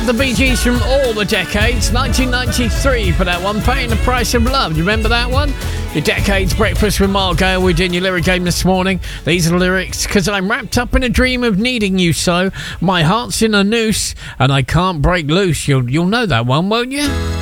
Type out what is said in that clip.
the Bee Gees from all the decades. 1993 for that one, Paying the Price of Love. You remember that one? Your Decades Breakfast with Mark Gale. We're doing your lyric game this morning. These are the lyrics. Because I'm wrapped up in a dream of needing you so. My heart's in a noose and I can't break loose. You'll know that one, won't you?